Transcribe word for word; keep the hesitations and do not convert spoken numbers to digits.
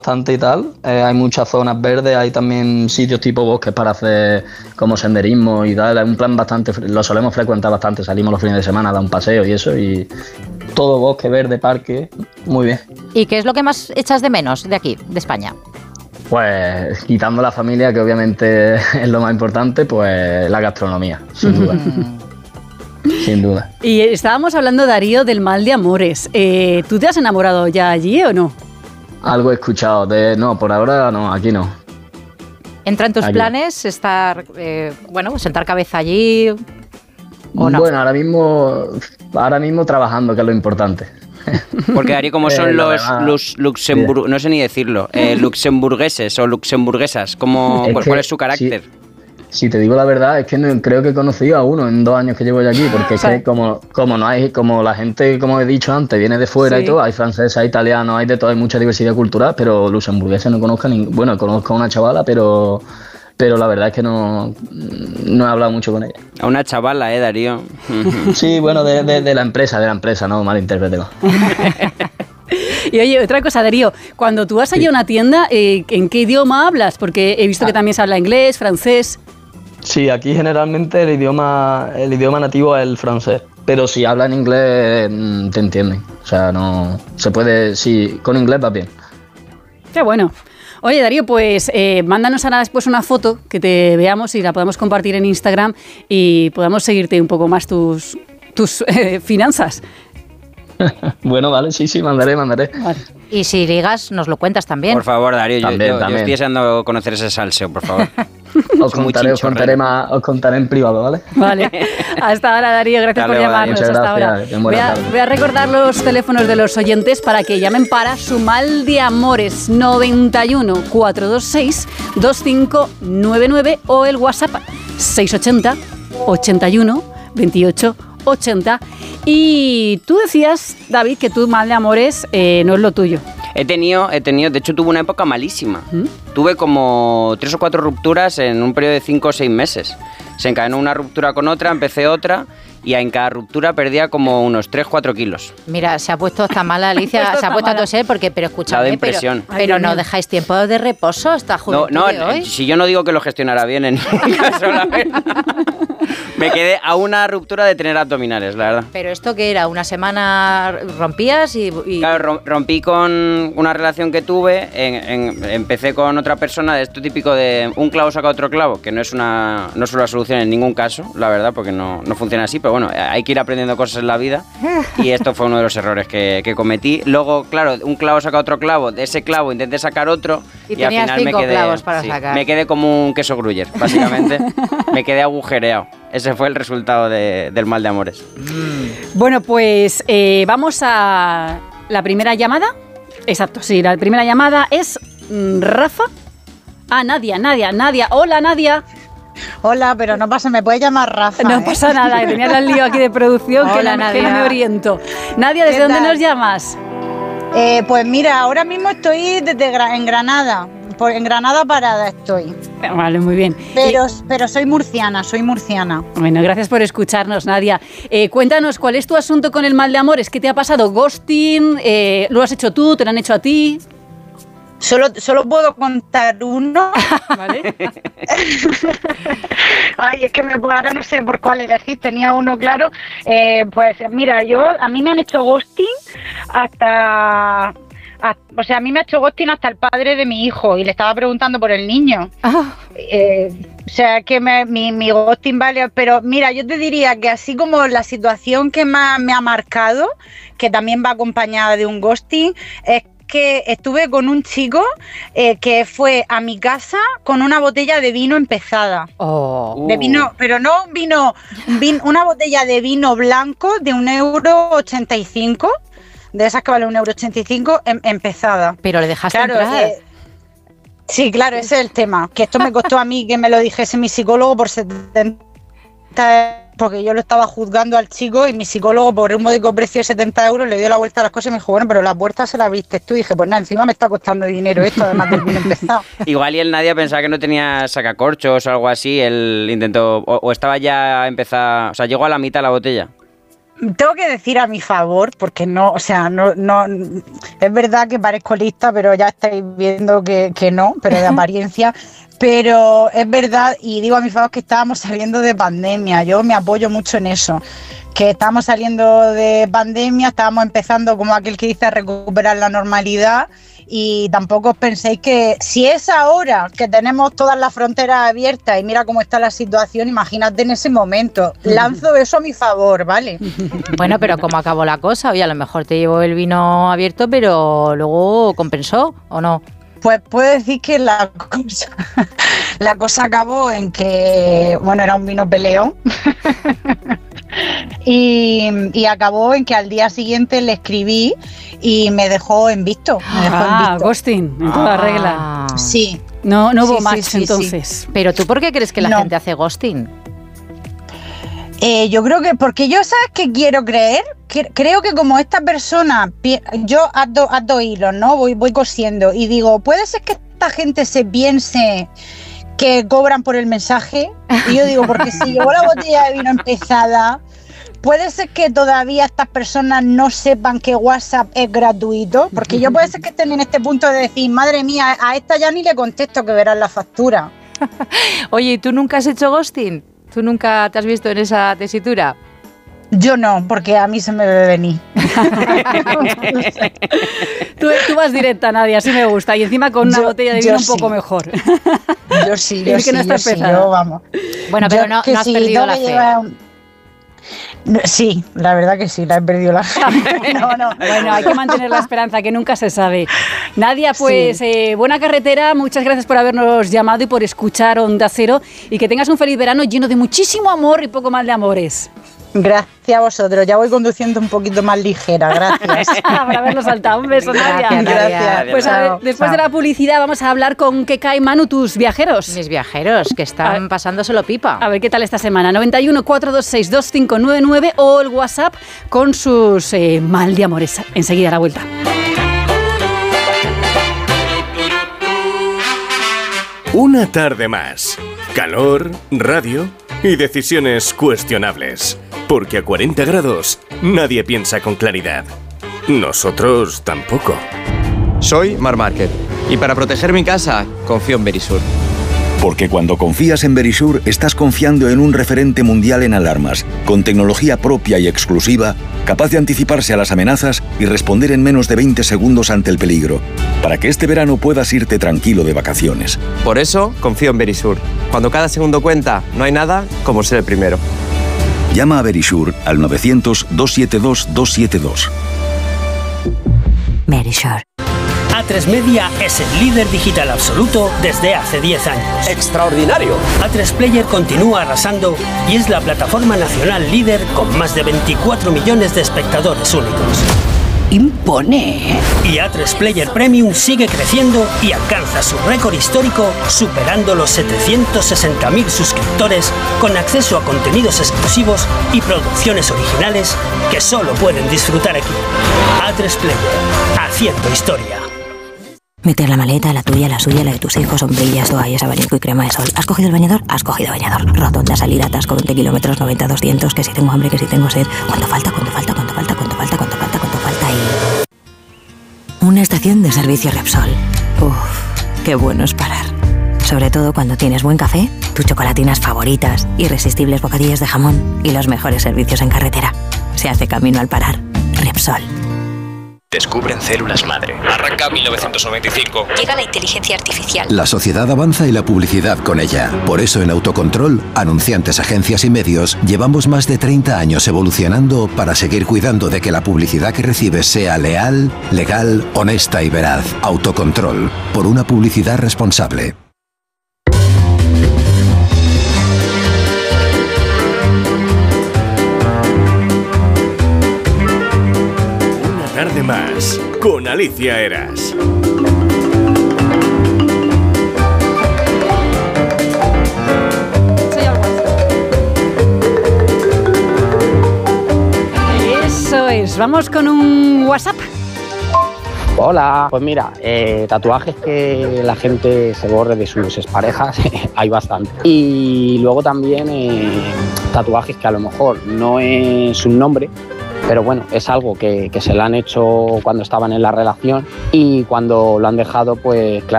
bastante y tal, eh, hay muchas zonas verdes, hay también sitios tipo bosques para hacer como senderismo y tal, es un plan bastante, lo solemos frecuentar bastante, salimos los fines de semana a dar un paseo y eso, y todo bosque, verde, parque, muy bien. ¿Y qué es lo que más echas de menos de aquí, de España? Pues quitando la familia, que obviamente es lo más importante, pues la gastronomía, sin duda. Sin duda. Y estábamos hablando, Darío, del mal de amores. Eh, ¿Tú te has enamorado ya allí o no? Algo he escuchado, de no, por ahora no, aquí no. ¿Entra en tus Allí. planes estar, eh, bueno, sentar cabeza allí o no? Bueno, ahora mismo, ahora mismo trabajando, que es lo importante. Porque Darío, como son Eh, la los, verdad, los luxemburg, no sé ni decirlo, eh, luxemburgueses o luxemburguesas, ¿cómo, Es ¿cuál, que, cuál es su carácter? Si, si te digo la verdad, es que no, creo que he conocido a uno en dos años que llevo ya aquí, porque es que como, como no hay, como la gente, como he dicho antes, viene de fuera Sí. y todo, hay franceses, hay italianos, hay de todo, hay mucha diversidad cultural, pero luxemburgueses no conozco ni, bueno, conozco a una chavala, pero pero la verdad es que no, no he hablado mucho con ella. A una chavala, ¿eh, Darío? Sí, bueno, de, de, de la empresa, de la empresa, no malinterpretemos. Y oye, otra cosa, Darío, cuando tú vas allí a una tienda, eh, ¿en qué idioma hablas? Porque he visto que también se habla inglés, francés. Sí, aquí generalmente el idioma, el idioma nativo es el francés, pero si hablan inglés mm, te entienden. O sea, no se puede, sí, con inglés va bien. Qué bueno. Oye, Darío, pues eh, mándanos ahora después una foto que te veamos y la podamos compartir en Instagram y podamos seguirte un poco más tus, tus eh, finanzas. Bueno, vale, sí, sí, mandaré, mandaré. Vale. Y si ligas, nos lo cuentas también. Por favor, Darío, yo, También, yo, yo también. estoy deseando conocer ese salseo, por favor. Os muy contaré, os chinchorrero. contaré más, os contaré en privado, ¿vale? Vale. Hasta ahora, Darío, gracias Hasta por luego, llamarnos. Darío. Muchas Hasta gracias, ahora. buenas Voy a, tardes. voy a recordar los teléfonos de los oyentes para que llamen para su mal de amores noventa y uno, cuatrocientos veintiséis, veinticinco noventa y nueve o el WhatsApp seiscientos ochenta, ochenta y uno, veintiocho, ochenta. Y tú decías, David, que tu mal de amores eh, no es lo tuyo. He tenido, he tenido, de hecho tuve una época malísima. ¿Mm? Tuve como tres o cuatro rupturas en un periodo de cinco o seis meses. Se encadenó una ruptura con otra, empecé otra y en cada ruptura perdía como unos tres o cuatro kilos. Mira, se ha puesto esta mala, Alicia, Esto se ha está puesto a mala. toser porque, pero escúchame, Da pero, impresión. pero Ay, Dios no mío. dejáis tiempo de reposo esta No, juventud no, de hoy. si yo no digo que lo gestionara bien en ningún caso, la verdad. Me quedé a una ruptura de tener abdominales, la verdad. Pero esto que era, una semana rompías y... y- Claro, rom- rompí con una relación que tuve, en- en- empecé con otra persona, de esto típico de un clavo saca otro clavo, que no es una no es una solución en ningún caso, la verdad, porque no, no funciona así, pero bueno, hay que ir aprendiendo cosas en la vida y esto fue uno de los errores que, que cometí. Luego, claro, un clavo saca otro clavo, de ese clavo intenté sacar otro Y y, al tenías final me cinco quedé, clavos para sí, sacar. me quedé como un queso gruyer, básicamente, me quedé agujereado. Ese fue el resultado de- del mal de amores. Bueno, pues eh, vamos a la primera llamada. Exacto, sí, la primera llamada es mm, Rafa. Ah, Nadia, Nadia, Nadia. Hola, Nadia. Hola, pero no pasa, me puedes llamar Rafa. No ¿eh? pasa nada, que tenía el lío aquí de producción que, Hola, no, me- que no Nadia. me oriento. Nadia, ¿desde ¿Qué dónde tal? nos llamas? Eh, pues mira, ahora mismo estoy desde Gra- en Granada. Por, en Granada Parada estoy. Vale, muy bien. Pero, pero soy murciana, soy murciana. Bueno, gracias por escucharnos, Nadia. Eh, cuéntanos, ¿cuál es tu asunto con el mal de amores? ¿Qué te ha pasado? ¿Ghosting? Eh, ¿Lo has hecho tú? ¿Te lo han hecho a ti? Solo, solo puedo contar uno. ¿Vale? Ay, es que me ahora no sé por cuál elegir, tenía uno claro. Eh, pues mira, yo a mí me han hecho ghosting hasta, a- o sea, a mí me ha hecho ghosting hasta el padre de mi hijo y le estaba preguntando por el niño. Ah, Eh, o sea, que me- mi, mi ghosting vale, pero mira, yo te diría que así como la situación que más me ha marcado, que también va acompañada de un ghosting, es que estuve con un chico eh, que fue a mi casa con una botella de vino empezada. Oh. De Uh. vino, pero no un vino, un vin- una botella de vino blanco de un euro ochenta y cinco, de esas que vale un euro ochenta y cinco em- empezada. Pero le dejaste Claro, entrar. eh, sí, claro, ese es el tema. Que esto me costó a mí que me lo dijese mi psicólogo por setenta, porque yo lo estaba juzgando al chico y mi psicólogo por un módico precio de setenta euros le dio la vuelta a las cosas y me dijo, bueno, pero la puerta se la viste tú. Y dije, pues nada, encima me está costando dinero esto, además del vino empezado. Igual y el Nadia pensaba que no tenía sacacorchos o algo así, él intentó, o, o estaba ya empezada, o sea, llegó a la mitad la botella. tengo que decir a mi favor, porque no, o sea, no, no, es verdad que parezco lista, pero ya estáis viendo que, que no, pero de apariencia. Pero es verdad, y digo a mi favor, que estábamos saliendo de pandemia. Yo me apoyo mucho en eso. Que estábamos saliendo de pandemia, estábamos empezando, como aquel que dice, a recuperar la normalidad. Y tampoco os penséis que si es ahora que tenemos todas las fronteras abiertas y mira cómo está la situación, imagínate en ese momento. Lanzo eso a mi favor, ¿vale? Bueno, pero ¿cómo acabó la cosa? Oye, a lo mejor te llevó el vino abierto, pero luego compensó, ¿o no? Pues puedo decir que la cosa, la cosa acabó en que, bueno, era un vino peleón. Y, y acabó en que al día siguiente le escribí y me dejó en visto. Me dejó ah, en visto. ghosting, en toda Ah. regla. Sí. No, no hubo Sí, match sí, sí, entonces. sí. Pero ¿tú por qué crees que la No. gente hace ghosting? Eh, yo creo que, porque yo, ¿sabes qué quiero creer? Que, creo que como esta persona, pi- yo ato, ato hilos, ¿no? Voy, voy cosiendo y digo, ¿puede ser que esta gente se piense que cobran por el mensaje? Y yo digo, porque si llevo la botella de vino empezada, puede ser que todavía estas personas no sepan que WhatsApp es gratuito, porque yo puede ser que estén en este punto de decir, madre mía, a esta ya ni le contesto, que verán la factura. Oye, ¿y tú nunca has hecho ghosting? ¿Tú nunca te has visto en esa tesitura? Yo no, porque a mí se me debe venir. Tú, tú vas directa, Nadia, así me gusta. Y encima con una Yo- botella de yo vino un sí. poco mejor. Yo sí, Y yo que sí, no yo estás sí, pesada. yo, vamos. Bueno, pero Yo no, que no has sí, perdido tengo la que fe. llevar un- No, sí, la verdad que sí, la he perdido la fe. No, no. Bueno, hay que mantener la esperanza, que nunca se sabe. Nadia, pues Sí. eh, buena carretera, muchas gracias por habernos llamado y por escuchar Onda Cero, y que tengas un feliz verano lleno de muchísimo amor y poco más de amores. Gracias a vosotros, ya voy conduciendo un poquito más ligera, gracias. Por habernos saltado. Un beso, Nadia. Gracias, Nadia. Gracias. Pues a ver, Chao, después chao. de la publicidad vamos a hablar con Keka y Manu, tus viajeros. Mis viajeros, que A están ver. pasándoselo pipa. A ver qué tal esta semana. noventa y uno, cuatrocientos veintiséis, veinticinco noventa y nueve o el WhatsApp con sus eh, mal de amores. Enseguida a la vuelta. Una tarde más. Calor, radio y decisiones cuestionables. Porque a cuarenta grados nadie piensa con claridad. Nosotros tampoco. Soy Mar Márquez y para proteger mi casa confío en Verisur. Porque cuando confías en Verisur, estás confiando en un referente mundial en alarmas, con tecnología propia y exclusiva, capaz de anticiparse a las amenazas y responder en menos de veinte segundos ante el peligro, para que este verano puedas irte tranquilo de vacaciones. Por eso confío en Verisur. Cuando cada segundo cuenta, no hay nada como ser el primero. Llama a Verisur al novecientos, doscientos setenta y dos, doscientos setenta y dos. Verisur. A tres Media es el líder digital absoluto desde hace diez años. ¡Extraordinario! A tres Player continúa arrasando y es la plataforma nacional líder con más de veinticuatro millones de espectadores únicos. Impone. Y A tres Player Premium sigue creciendo y alcanza su récord histórico superando los setecientos sesenta mil suscriptores con acceso a contenidos exclusivos y producciones originales que solo pueden disfrutar aquí. A tres Player, haciendo historia. Meter la maleta, la tuya, la suya, la de tus hijos, sombrillas, toallas, abanico y crema de sol. ¿Has cogido el bañador? Has cogido bañador. Rotonda, salida, atasco, veinte kilómetros, noventa, doscientos, que si tengo hambre, que si tengo sed. ¿Cuánto falta? ¿Cuánto falta? ¿Cuánto falta? ¿Cuánto falta? ¿Cuánto falta? ¿Cuánto falta? Y... una estación de servicio Repsol. Uf, qué bueno es parar. Sobre todo cuando tienes buen café, tus chocolatinas favoritas, irresistibles bocadillos de jamón y los mejores servicios en carretera. Se hace camino al parar. Repsol. Descubren células madre. Arranca mil novecientos noventa y cinco. Llega la inteligencia artificial. La sociedad avanza y la publicidad con ella. Por eso en Autocontrol, anunciantes, agencias y medios, llevamos más de treinta años evolucionando para seguir cuidando de que la publicidad que recibes sea leal, legal, honesta y veraz. Autocontrol, por una publicidad responsable. Tarde más con Alicia Eras. Eso es, vamos con un WhatsApp. Hola, pues mira, eh, tatuajes que la gente se borre de sus exparejas, hay bastante. Y luego también eh, tatuajes que a lo mejor no es un nombre, pero bueno, es algo que, que se lo han hecho cuando estaban en la relación y cuando lo han dejado, pues claro.